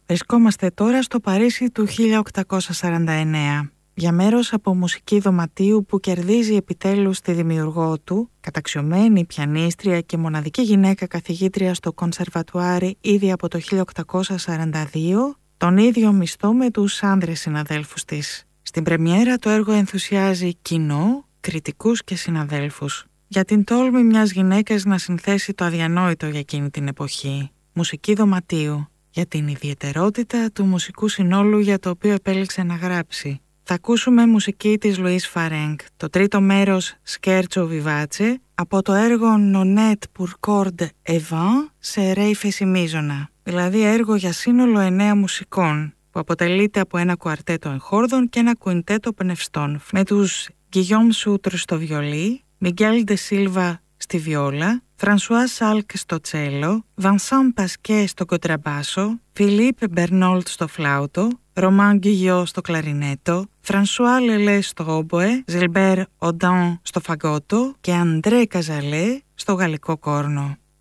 Βρισκόμαστε τώρα στο Παρίσι του 1849. Για μέρος από μουσική δωματίου που κερδίζει επιτέλους τη δημιουργό του, καταξιωμένη πιανίστρια και μοναδική γυναίκα καθηγήτρια στο κονσερβατουάρι ήδη από το 1842, τον ίδιο μισθό με τους άνδρες συναδέλφους της. Στην πρεμιέρα το έργο ενθουσιάζει κοινό, κριτικούς και συναδέλφους για την τόλμη μιας γυναίκας να συνθέσει το αδιανόητο για εκείνη την εποχή. Μουσική δωματίου, για την ιδιαιτερότητα του μουσικού συνόλου για το οποίο επέλεξε να γράψει. Θα ακούσουμε μουσική της Λουίς Φαρέγκ, το τρίτο μέρος Σκέρτσο Βιβάτσε, από το έργο Nonette pour corde et vent σε ρέ φεσιμίζωνα, δηλαδή έργο για σύνολο 9 μουσικών, που αποτελείται από ένα κουαρτέτο εγχόρδων και ένα κουιντέτο πνευστών, με τους Γκιγιόμ Σούτρ στο βιολί, Μιγγέλ Ντε Σίλβα στη βιόλα, Φρανσουά Σάλκ στο τσέλο, Βανσάν Πασκέ στο κοντραμπάσο, Φιλίπ Μπερνόλτ στο φλάουτο, Ρωμάν Γκυγιό στο κλαρινέτο, Φρανσουά Λελέ στο όμποε, Ζιλμπέρ Οντάν στο φαγκότο και Αντρέ Καζαλέ στο γαλλικό κόρνο.